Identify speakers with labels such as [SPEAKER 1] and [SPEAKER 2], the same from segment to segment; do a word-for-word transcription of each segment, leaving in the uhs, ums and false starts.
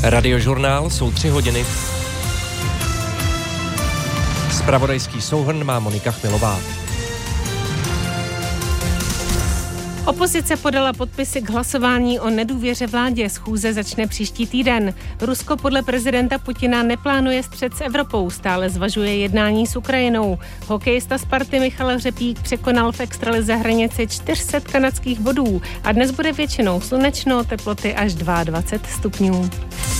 [SPEAKER 1] Radiožurnál, jsou tři hodiny. Zpravodajský souhrn má Monika Chmilová.
[SPEAKER 2] Opozice podala podpisy k hlasování o nedůvěře vládě. Schůze začne příští týden. Rusko podle prezidenta Putina neplánuje střet s Evropou, stále zvažuje jednání s Ukrajinou. Hokejista Sparty Michal Řepík překonal v extralize hranici čtyři sta kanadských bodů a dnes bude většinou slunečno, teploty až dvacet dva stupňů.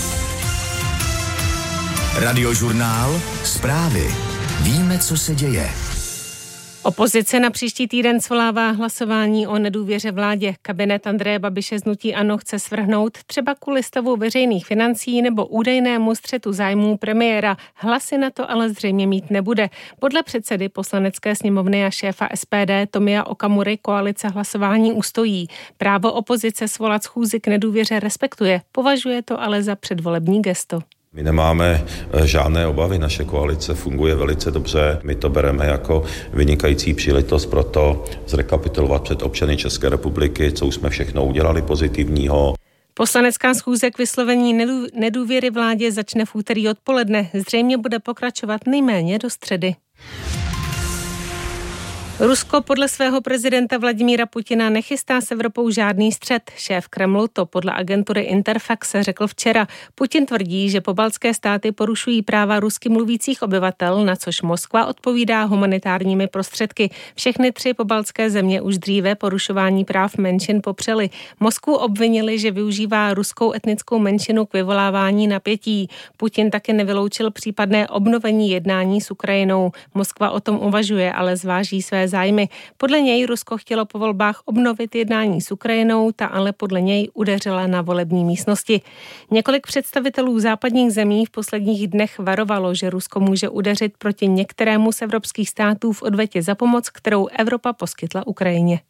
[SPEAKER 3] Radiožurnál, zprávy. Víme, co se děje.
[SPEAKER 2] Opozice na příští týden svolává hlasování o nedůvěře vládě. Kabinet Andreje Babiše z hnutí ANO chce svrhnout třeba kvůli stavu veřejných financí nebo údajnému střetu zájmů premiéra. Hlasy na to ale zřejmě mít nebude. Podle předsedy Poslanecké sněmovny a šéfa S P D Tomia Okamury koalice hlasování ustojí. Právo opozice svolat schůzi k nedůvěře respektuje. Považuje to ale za předvolební gesto.
[SPEAKER 4] My nemáme žádné obavy, naše koalice funguje velice dobře, my to bereme jako vynikající příležitost pro to zrekapitulovat před občany České republiky, co už jsme všechno udělali pozitivního.
[SPEAKER 2] Poslanecká schůze k vyslovení nedůvěry vládě začne v úterý odpoledne, zřejmě bude pokračovat nejméně do středy. Rusko podle svého prezidenta Vladimíra Putina nechystá s Evropou žádný střet. Šéf Kremlu to podle agentury Interfax řekl včera. Putin tvrdí, že pobaltské státy porušují práva rusky mluvících obyvatel, na což Moskva odpovídá humanitárními prostředky. Všechny tři pobaltské země už dříve porušování práv menšin popřely. Moskvu obvinili, že využívá ruskou etnickou menšinu k vyvolávání napětí. Putin taky nevyloučil případné obnovení jednání s Ukrajinou. Moskva o tom uvažuje, ale zváží své zájmy. Podle něj Rusko chtělo po volbách obnovit jednání s Ukrajinou, ta ale podle něj udeřila na volební místnosti. Několik představitelů západních zemí v posledních dnech varovalo, že Rusko může udeřit proti některému z evropských států v odvetě za pomoc, kterou Evropa poskytla Ukrajině.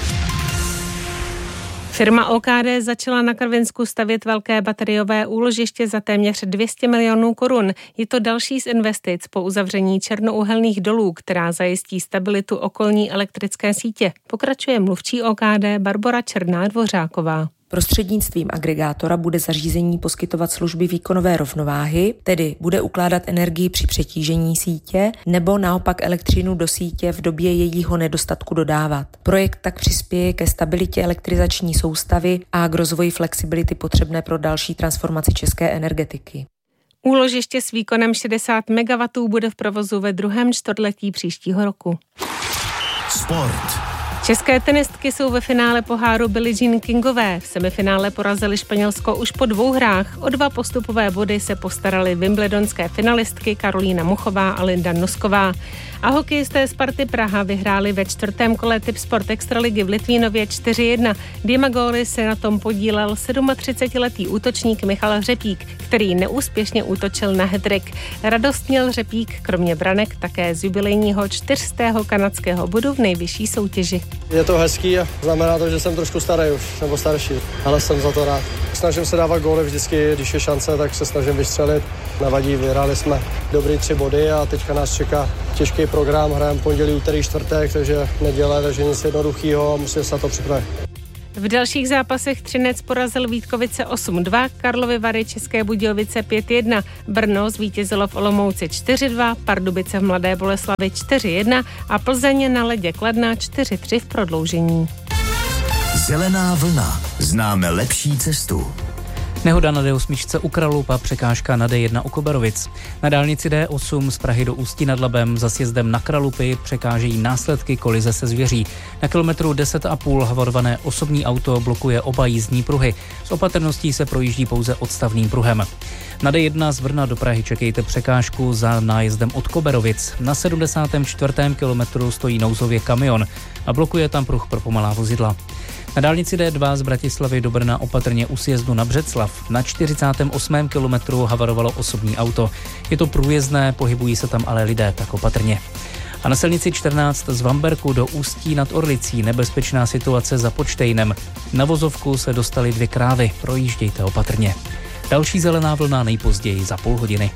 [SPEAKER 2] Firma O K D začala na Karvinsku stavět velké bateriové úložiště za téměř dvě stě milionů korun. Je to další z investic po uzavření černouhelných dolů, která zajistí stabilitu okolní elektrické sítě. Pokračuje mluvčí O K D Barbora Černá-Dvořáková.
[SPEAKER 5] Prostřednictvím agregátora bude zařízení poskytovat služby výkonové rovnováhy, tedy bude ukládat energii při přetížení sítě nebo naopak elektřinu do sítě v době jejího nedostatku dodávat. Projekt tak přispěje ke stabilitě elektrizační soustavy a k rozvoji flexibility potřebné pro další transformaci české energetiky.
[SPEAKER 2] Úložiště s výkonem šedesát megawattů bude v provozu ve druhém čtvrtletí příštího roku.
[SPEAKER 3] Sport.
[SPEAKER 2] České tenistky jsou ve finále poháru Billie Jean Kingové. V semifinále porazili Španělsko už po dvou hrách. O dva postupové body se postaraly wimbledonské finalistky Karolína Muchová a Linda Nosková. A hokejisté Sparty Praha vyhráli ve čtvrtém kole Tipsport Extraligy v Litvínově čtyři jedna. Dvěma góly se na tom podílel třicetisedmiletý útočník Michal Řepík, který neúspěšně útočil na hat-trick. Radost měl Řepík kromě branek také z jubilejního čtyřstého kanadského bodu v nejvyšší soutěži.
[SPEAKER 6] Je to hezký a znamená to, že jsem trošku starý už, nebo starší, ale jsem za to rád. Snažím se dávat góly vždycky, když je šance, tak se snažím vystřelit. Nevadí, vyhráli jsme dobrý tři body a teďka nás čeká těžký program, hrajeme pondělí, úterý, čtvrtek, takže neděle, takže nic jednoduchýho a musím se na to připravit.
[SPEAKER 2] V dalších zápasech Třinec porazil Vítkovice osm dva, Karlovy Vary České Budějovice pět jedna, Brno zvítězilo v Olomouci čtyři dva, Pardubice v Mladé Boleslavi čtyři jedna a Plzeň na ledě Kladna čtyři tři v prodloužení.
[SPEAKER 3] Zelená vlna. Známe lepší cestu.
[SPEAKER 7] Nehoda na D osm u Kralupy a překážka na D jedna u Koberovic. Na dálnici D osm z Prahy do Ústí nad Labem za sjezdem na Kralupy překážejí následky kolize se zvěří. Na kilometru deset a půl havarované osobní auto blokuje oba jízdní pruhy. S opatrností se projíždí pouze odstavným pruhem. Na D jedna z Brna do Prahy čekejte překážku za nájezdem od Koberovic. Na sedmdesátém čtvrtém kilometru stojí nouzově kamion a blokuje tam pruh pro pomalá vozidla. Na dálnici D dva z Bratislavy do Brna opatrně u sjezdu na Břeclav. Na čtyřicátém osmém kilometru havarovalo osobní auto. Je to průjezdné, pohybují se tam ale lidé, tak opatrně. A na silnici čtrnáct z Vamberku do Ústí nad Orlicí nebezpečná situace za Podštejnem. Na vozovku se dostaly dvě krávy, projíždějte opatrně. Další zelená vlna nejpozději za půl hodiny.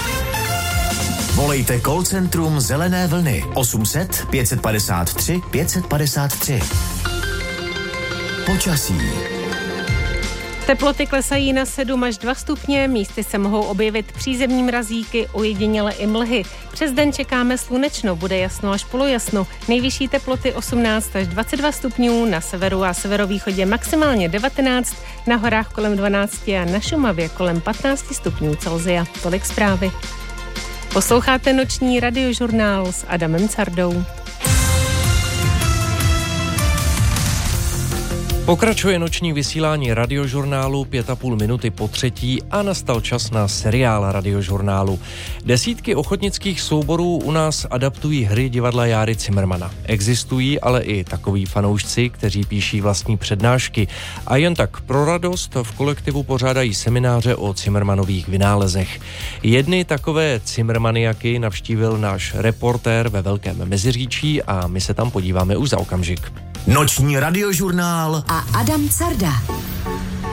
[SPEAKER 3] Volejte call centrum Zelené vlny osm set pět padesát tři pět padesát tři. Počasí.
[SPEAKER 2] Teploty klesají na sedm až dva stupně, místy se mohou objevit přízemní mrazíky, ojediněle i mlhy. Přes den čekáme slunečno, bude jasno až polojasno. Nejvyšší teploty osmnáct až dvacet dva stupňů, na severu a severovýchodě maximálně devatenáct, na horách kolem dvanáct a na Šumavě kolem patnáct stupňů Celsia. Tolik zprávy. Posloucháte noční radiožurnál s Adamem Cardou.
[SPEAKER 1] Pokračuje noční vysílání radiožurnálu pět a půl minuty po třetí a nastal čas na seriál radiožurnálu. Desítky ochotnických souborů u nás adaptují hry divadla Járy Cimrmana. Existují ale i takoví fanoušci, kteří píší vlastní přednášky a jen tak pro radost v kolektivu pořádají semináře o Cimrmanových vynálezech. Jedny takové Cimrmaniaky navštívil náš reportér ve Velkém Meziříčí a my se tam podíváme už za okamžik.
[SPEAKER 3] Noční radiožurnál
[SPEAKER 8] a Adam Carda.